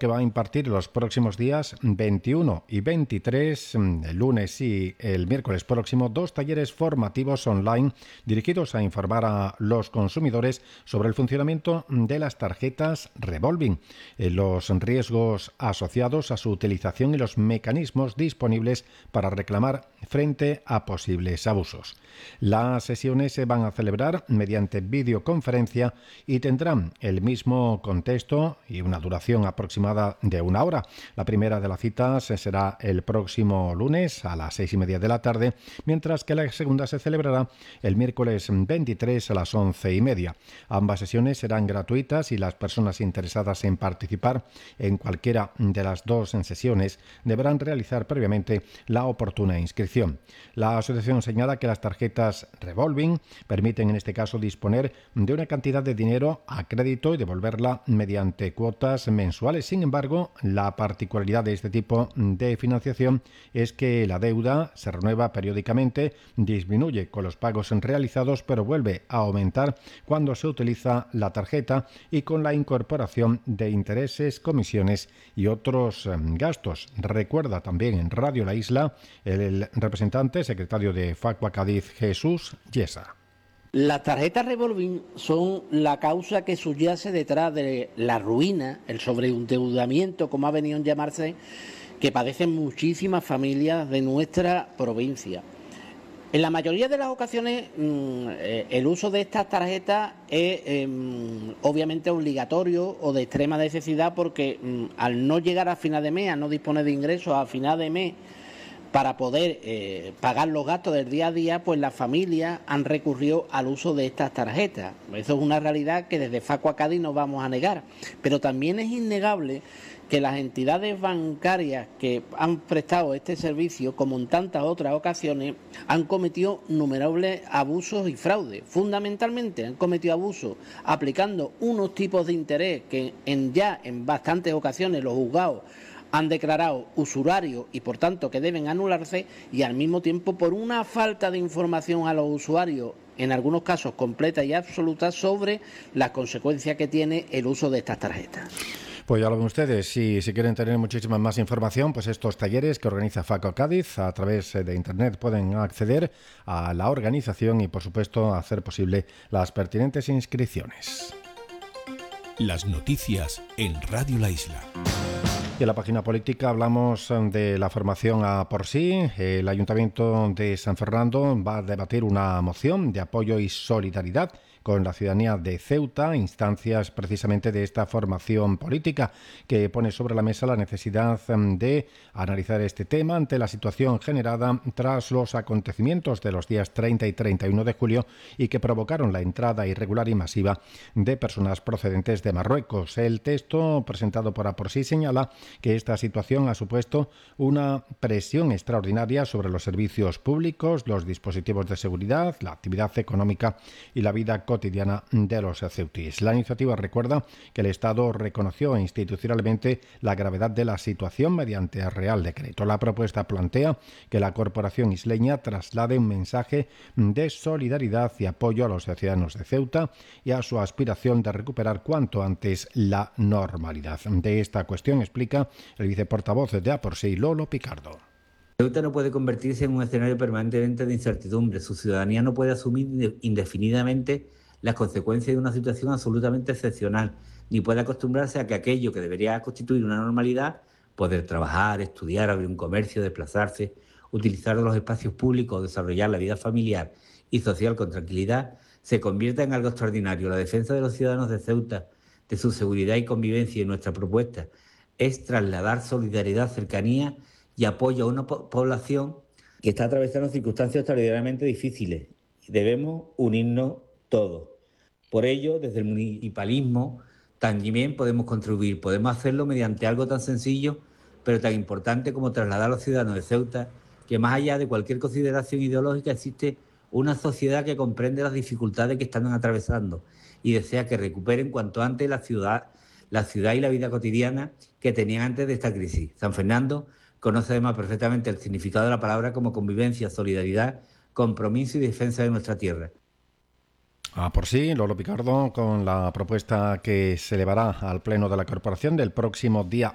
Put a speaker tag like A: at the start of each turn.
A: que va a impartir los próximos días 21 y 23, el lunes y el miércoles próximo, 2 talleres formativos online dirigidos a informar a los consumidores sobre el funcionamiento de las tarjetas revolving, los riesgos asociados a su utilización y los mecanismos disponibles para reclamar frente a posibles abusos. Las sesiones se van a celebrar mediante videoconferencia y tendrán el mismo contexto y una duración aproximada de 1 hora. La primera de las citas será el próximo lunes a las 6:30 de la tarde, mientras que la segunda se celebrará el miércoles 23 a las 11:30. Ambas sesiones serán gratuitas y las personas interesadas en participar en cualquiera de las dos sesiones deberán realizar previamente la oportuna inscripción. La asociación señala que las tarjetas revolving permiten en este caso disponer de una cantidad de dinero a crédito y devolverla mediante cuotas mensuales. Sin embargo, la particularidad de este tipo de financiación es que la deuda se renueva periódicamente, disminuye con los pagos realizados, pero vuelve a aumentar cuando se utiliza la tarjeta y con la incorporación de intereses, comisiones y otros gastos. Recuerda también en Radio La Isla el representante secretario de Facua Cádiz, Jesús Yesa.
B: Las tarjetas revolving son la causa que subyace detrás de la ruina, el sobreendeudamiento, como ha venido a llamarse, que padecen muchísimas familias de nuestra provincia. En la mayoría de las ocasiones el uso de estas tarjetas es obviamente obligatorio o de extrema necesidad porque al no llegar a final de mes, a no disponer de ingresos a final de mes para poder pagar los gastos del día a día, pues las familias han recurrido al uso de estas tarjetas. Eso es una realidad que desde Facua Cádiz no vamos a negar, pero también es innegable que las entidades bancarias que han prestado este servicio, como en tantas otras ocasiones, han cometido innumerables abusos y fraudes. Fundamentalmente han cometido abusos aplicando unos tipos de interés que en bastantes ocasiones los juzgados han declarado usurarios y por tanto que deben anularse, y al mismo tiempo por una falta de información a los usuarios, en algunos casos completa y absoluta, sobre las consecuencias que tiene el uso de estas tarjetas.
A: Pues ya lo ven ustedes, si quieren tener muchísima más información, pues estos talleres que organiza Facua Cádiz a través de internet pueden acceder a la organización y por supuesto hacer posible las pertinentes inscripciones.
C: Las noticias en Radio La Isla.
A: Y en la página política hablamos de la formación a por sí. El Ayuntamiento de San Fernando va a debatir una moción de apoyo y solidaridad con la ciudadanía de Ceuta, instancias precisamente de esta formación política, que pone sobre la mesa la necesidad de analizar este tema ante la situación generada tras los acontecimientos de los días 30 y 31 de julio y que provocaron la entrada irregular y masiva de personas procedentes de Marruecos. El texto presentado por APORSI señala que esta situación ha supuesto una presión extraordinaria sobre los servicios públicos, los dispositivos de seguridad, la actividad económica y la vida cotidiana de los ceutíes. La iniciativa recuerda que el Estado reconoció institucionalmente la gravedad de la situación mediante Real Decreto. La propuesta plantea que la Corporación isleña traslade un mensaje de solidaridad y apoyo a los ciudadanos de Ceuta y a su aspiración de recuperar cuanto antes la normalidad. De esta cuestión explica el viceportavoz de APORSI, Lolo Picardo.
D: Ceuta no puede convertirse en un escenario permanentemente de incertidumbre. Su ciudadanía no puede asumir indefinidamente las consecuencias de una situación absolutamente excepcional, ni puede acostumbrarse a que aquello que debería constituir una normalidad, poder trabajar, estudiar, abrir un comercio, desplazarse, utilizar los espacios públicos, desarrollar la vida familiar y social con tranquilidad, se convierta en algo extraordinario. La defensa de los ciudadanos de Ceuta, de su seguridad y convivencia, y nuestra propuesta es trasladar solidaridad, cercanía y apoyo a una población que está atravesando circunstancias extraordinariamente difíciles. Debemos unirnos todos. Por ello, desde el municipalismo también podemos contribuir. Podemos hacerlo mediante algo tan sencillo, pero tan importante como trasladar a los ciudadanos de Ceuta que más allá de cualquier consideración ideológica existe una sociedad que comprende las dificultades que están atravesando y desea que recuperen cuanto antes la ciudad y la vida cotidiana que tenían antes de esta crisis. San Fernando conoce además perfectamente el significado de la palabra como convivencia, solidaridad, compromiso y defensa de nuestra tierra.
A: APORSI, Lolo Picardo, con la propuesta que se elevará al Pleno de la Corporación del próximo día